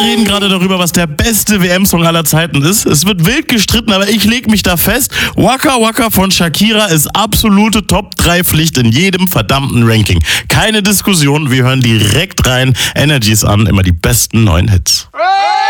Wir reden gerade darüber, was der beste WM-Song aller Zeiten ist. Es wird wild gestritten, aber ich lege mich da fest. Waka Waka von Shakira ist absolute Top-3-Pflicht in jedem verdammten Ranking. Keine Diskussion, wir hören direkt rein. Energies an, immer die besten neuen Hits.